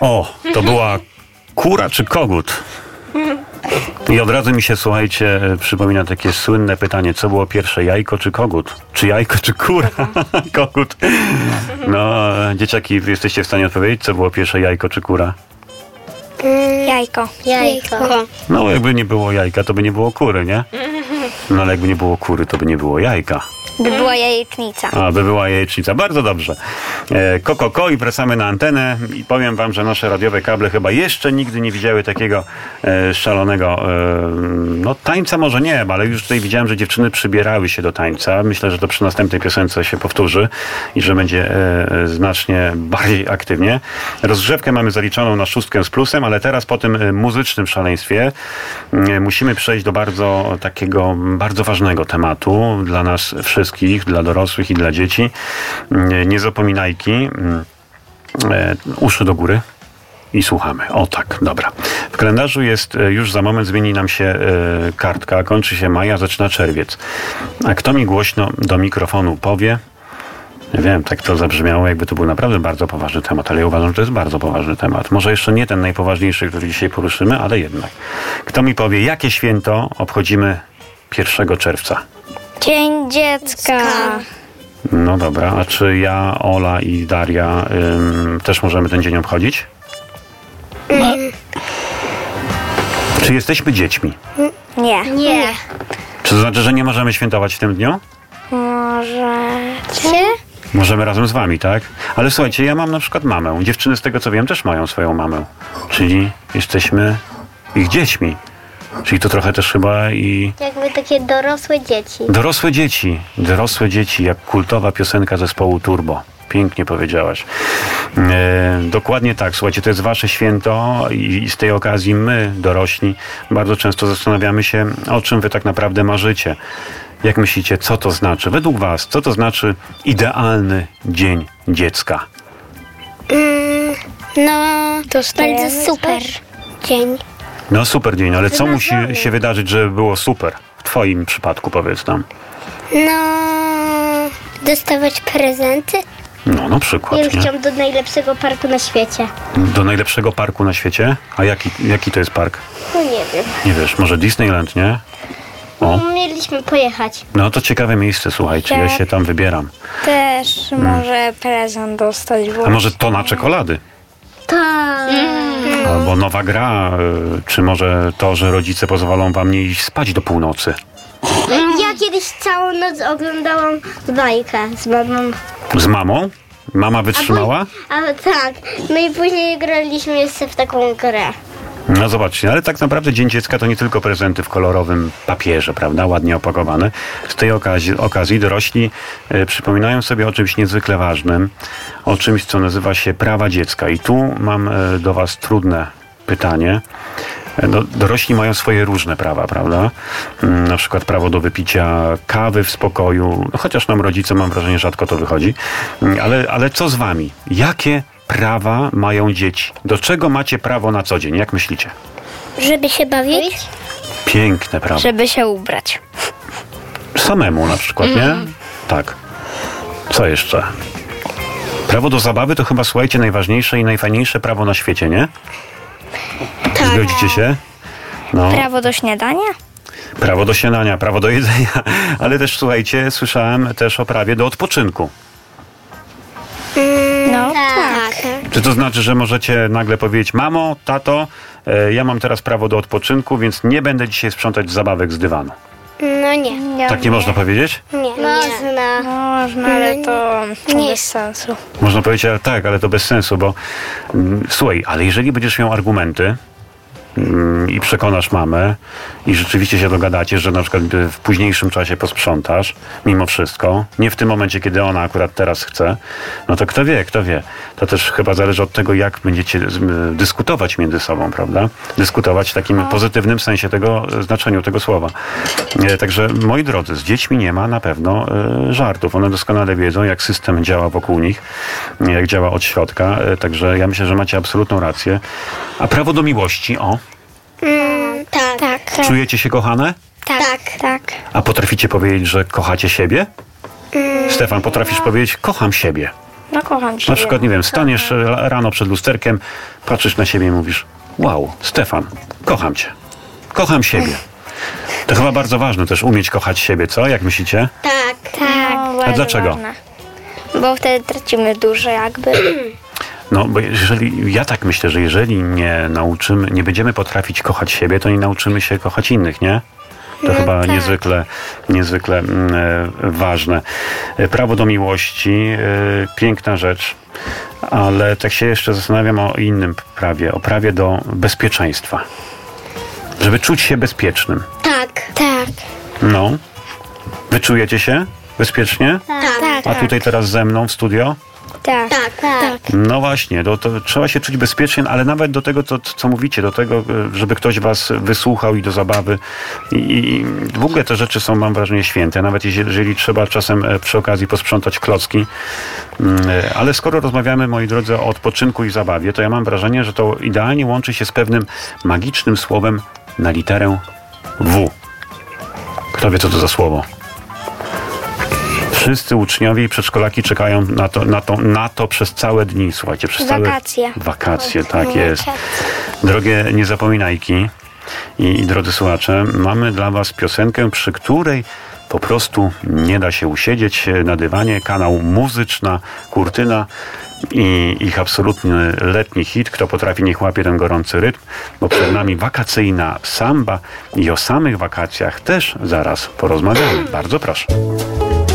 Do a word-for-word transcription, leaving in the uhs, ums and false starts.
O, to była kura czy kogut? I od razu mi się, słuchajcie, przypomina takie słynne pytanie, co było pierwsze, jajko czy kogut? Czy jajko, czy kura? Kogut. No, dzieciaki, wy jesteście w stanie odpowiedzieć, co było pierwsze, jajko czy kura? Jajko. Jajko. No, jakby nie było jajka, to by nie było kury, nie? No, ale jakby nie było kury, to by nie było jajka. By była jajecznica. A, by była jajecznica. Bardzo dobrze. E, ko, ko, ko i wracamy na antenę i powiem wam, że nasze radiowe kable chyba jeszcze nigdy nie widziały takiego e, szalonego e, no tańca może nie, ale już tutaj widziałem, że dziewczyny przybierały się do tańca. Myślę, że to przy następnej piosence się powtórzy i że będzie e, znacznie bardziej aktywnie. Rozgrzewkę mamy zaliczoną na szóstkę z plusem, ale teraz po tym e, muzycznym szaleństwie e, musimy przejść do bardzo takiego, bardzo ważnego tematu dla nas wszystkich, dla dorosłych i dla dzieci. Nie zapominajki. Uszy do góry i słuchamy. O tak, dobra. W kalendarzu jest, już za moment zmieni nam się kartka, kończy się maj, a zaczyna czerwiec. A kto mi głośno do mikrofonu powie, nie wiem, tak to zabrzmiało, jakby to był naprawdę bardzo poważny temat, ale ja uważam, że to jest bardzo poważny temat. Może jeszcze nie ten najpoważniejszy, który dzisiaj poruszymy, ale jednak. Kto mi powie, jakie święto obchodzimy pierwszego czerwca? Dzień dziecka. No dobra, a czy ja, Ola i Daria ym, też możemy ten dzień obchodzić? Nie. Czy jesteśmy dziećmi? Nie. Nie. Czy to znaczy, że nie możemy świętować w tym dniu? Możecie? Możemy razem z wami, tak? Ale słuchajcie, ja mam na przykład mamę. Dziewczyny, z tego co wiem, też mają swoją mamę. Czyli jesteśmy ich dziećmi. Czyli to trochę też chyba i... Jakby takie dorosłe dzieci. Dorosłe dzieci. Dorosłe dzieci, jak kultowa piosenka zespołu Turbo. Pięknie powiedziałaś. E, dokładnie tak. Słuchajcie, to jest wasze święto i, i z tej okazji my, dorośli, bardzo często zastanawiamy się, o czym wy tak naprawdę marzycie. Jak myślicie, co to znaczy? Według was, co to znaczy idealny dzień dziecka? Mm, no, Dostajemy bardzo super coś? dzień. No super dzień, ale co musi Wymarzony. się wydarzyć, żeby było super? W twoim przypadku powiedz nam. No, dostawać prezenty. No na przykład, Ja nie? chciałam do najlepszego parku na świecie. Do najlepszego parku na świecie? A jaki, jaki to jest park? No nie wiem. Nie wiesz, może Disneyland, nie? O, Mieliśmy pojechać. no to ciekawe miejsce, słuchajcie, ja Tak. się tam wybieram. Też może prezent dostać. A może tona czekolady? Tak. Albo nowa gra, y, czy może to, że rodzice pozwolą wam nie iść spać do północy? Ja kiedyś całą noc oglądałam bajkę z mamą. Z mamą? Mama wytrzymała? Ale tak. No i później graliśmy jeszcze w taką grę. No zobaczcie, ale tak naprawdę Dzień Dziecka to nie tylko prezenty w kolorowym papierze, prawda, ładnie opakowane. Z tej okazji, okazji dorośli e, przypominają sobie o czymś niezwykle ważnym, o czymś, co nazywa się prawa dziecka. I tu mam e, do was trudne pytanie. E, do, dorośli mają swoje różne prawa, prawda? Mm, na przykład prawo do wypicia kawy w spokoju, no, chociaż nam rodzice, mam wrażenie, rzadko to wychodzi. Mm, ale, ale co z wami? Jakie prawa mają dzieci? Do czego macie prawo na co dzień? Jak myślicie? Żeby się bawić? Piękne prawo. Żeby się ubrać. Samemu na przykład, nie? Tak. Co jeszcze? Prawo do zabawy to chyba, słuchajcie, najważniejsze i najfajniejsze prawo na świecie, nie? Tak. Zgodzicie się? No. Prawo do śniadania? Prawo do śniadania, prawo do jedzenia. Ale też, słuchajcie, słyszałem też o prawie do odpoczynku. No Tak. Czy to znaczy, że możecie nagle powiedzieć: mamo, tato, e, ja mam teraz prawo do odpoczynku, więc nie będę dzisiaj sprzątać zabawek z dywanu. No nie. Nie. Tak nie można powiedzieć? Nie. Można. Można, ale to Nie. bez sensu. Można powiedzieć, ale tak, ale to bez sensu, bo mm, słuchaj, ale jeżeli będziesz miał argumenty mm, i przekonasz mamę i rzeczywiście się dogadacie, że na przykład w późniejszym czasie posprzątasz, mimo wszystko, nie w tym momencie, kiedy ona akurat teraz chce, no to kto wie, kto wie. To też chyba zależy od tego, jak będziecie z- dyskutować między sobą, prawda? Dyskutować w takim pozytywnym sensie tego, znaczeniu tego słowa. E, Także, moi drodzy, z dziećmi nie ma na pewno e, żartów. One doskonale wiedzą, jak system działa wokół nich, jak działa od środka. E, Także ja myślę, że macie absolutną rację. A prawo do miłości, o, Mm, tak. Tak. czujecie się kochane? Tak. Tak. A potraficie powiedzieć, że kochacie siebie? Stefan, potrafisz powiedzieć: kocham siebie? No kocham cię. Na przykład, nie wiem, staniesz rano przed lusterkiem, patrzysz na siebie i mówisz: wow, Stefan, kocham cię. Kocham siebie. To chyba bardzo ważne też umieć kochać siebie, co? Jak myślicie? Tak. Tak. No, A dlaczego? Ważne. Bo wtedy tracimy dużo jakby. No, bo jeżeli, ja tak myślę, że jeżeli nie nauczymy, nie będziemy potrafić kochać siebie, to nie nauczymy się kochać innych, nie? To No chyba tak. niezwykle, niezwykle mm, e, ważne. E, Prawo do miłości, e, piękna rzecz, ale tak się jeszcze zastanawiam o innym prawie, o prawie do bezpieczeństwa. Żeby czuć się bezpiecznym. Tak. Tak. No. Wy czujecie się bezpiecznie? Tak. Tak. A tutaj teraz ze mną w studio? Tak. Tak. Tak. No właśnie, to, to trzeba się czuć bezpiecznie, ale nawet do tego, to, co mówicie, do tego, żeby ktoś was wysłuchał i do zabawy. I, i w ogóle te rzeczy są, mam wrażenie, święte, nawet jeżeli, jeżeli trzeba czasem e, przy okazji posprzątać klocki. Mm, e, Ale skoro rozmawiamy, moi drodzy, o odpoczynku i zabawie, to ja mam wrażenie, że to idealnie łączy się z pewnym magicznym słowem na literę W. Kto wie, co to za słowo? Wszyscy uczniowie i przedszkolaki czekają na to, na to, na to przez całe dni. Słuchajcie, przez Wakacje. całe... Wakacje, tak Wakacje. jest. Drogie niezapominajki i, i drodzy słuchacze, mamy dla was piosenkę, przy której po prostu nie da się usiedzieć na dywanie. Kanał Muzyczna Kurtyna i ich absolutny letni hit. Kto potrafi, niech łapie ten gorący rytm, bo przed nami wakacyjna samba i o samych wakacjach też zaraz porozmawiamy. Bardzo proszę.